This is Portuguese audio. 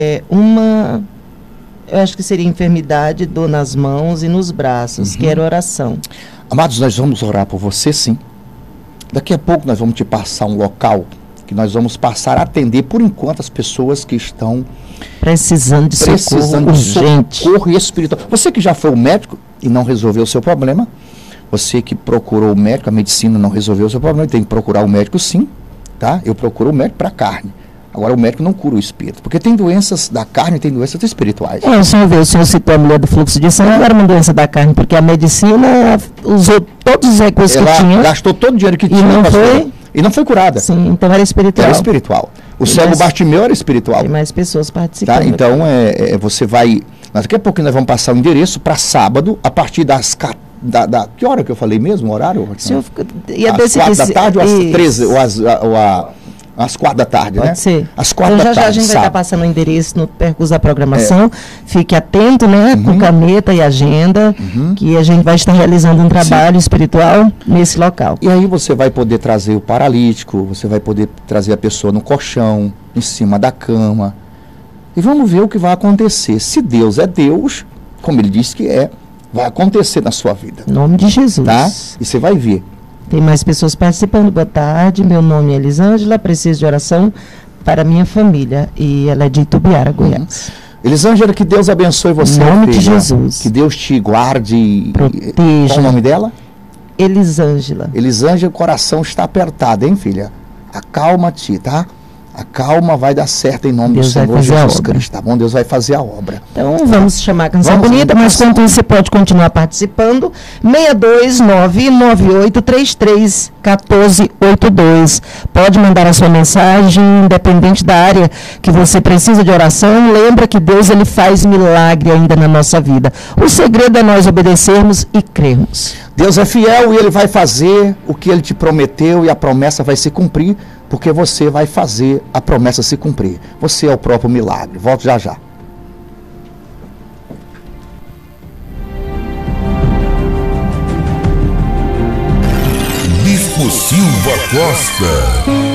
Eu acho que seria enfermidade, dor nas mãos e nos braços, que era oração. Amados, nós vamos orar por você, sim. Daqui a pouco nós vamos te passar um local que nós vamos passar a atender, por enquanto, as pessoas que estão precisando de socorro espiritual. Você que já foi ao médico e não resolveu o seu problema, você que procurou o médico, a medicina não resolveu o seu problema, tem que procurar o médico, sim, tá? Eu procuro o médico para a carne. Agora, o médico não cura o espírito, porque tem doenças da carne e tem doenças espirituais. O senhor citou a mulher do fluxo de sangue, não era uma doença da carne, porque a medicina usou todos os recursos que tinha. Gastou todo o dinheiro que tinha. E não foi curada. Sim, então era espiritual. Era espiritual. O cego Bartimeu era espiritual. Tem mais pessoas participando. Tá? Então, você vai... Daqui a pouco nós vamos passar o endereço para sábado, a partir das... que hora que eu falei mesmo, o horário? O senhor às 4 da tarde ou às 13, às 4 da tarde, Pode né? ser. Às 4 da tarde. Já a gente vai estar passando o endereço no percurso da programação. Fique atento, né? Com caneta e agenda, que a gente vai estar realizando um trabalho espiritual nesse local. E aí você vai poder trazer o paralítico, você vai poder trazer a pessoa no colchão, em cima da cama. E vamos ver o que vai acontecer. Se Deus é Deus, como ele disse que é, vai acontecer na sua vida. Em nome de Jesus. Tá? E você vai ver. Tem mais pessoas participando. Boa tarde, meu nome é Elisângela, preciso de oração para minha família. E ela é de Itubiara, Goiás. Elisângela, que Deus abençoe você. Em nome filha. de Jesus. Que Deus te guarde. Proteja. Qual o nome dela? Elisângela. Elisângela, o coração está apertado, hein, filha? Acalma-te, tá? A calma vai dar certo em nome do Senhor Jesus Cristo, tá bom? Deus vai fazer a obra. Então vamos chamar a canção bonita, mas quanto você pode continuar participando, 62998331482. Pode mandar a sua mensagem, independente da área que você precisa de oração. Lembra que Deus ele faz milagre ainda na nossa vida. O segredo é nós obedecermos e crermos. Deus é fiel e Ele vai fazer o que Ele te prometeu e a promessa vai se cumprir, porque você vai fazer a promessa se cumprir. Você é o próprio milagre. Volto já já. Bispo Silva Costa.